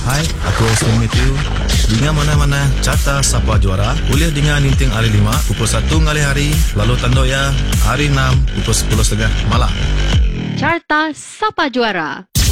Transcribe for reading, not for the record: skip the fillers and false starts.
Hai, aku Osman Matthew. Dengan mana-mana Carta Sapa Juara, boleh dengan Ninting hari 5, pukul 1 ngali hari, lalu Tandoya, hari 6, pukul 10.30 malam. Carta Sapa Juara.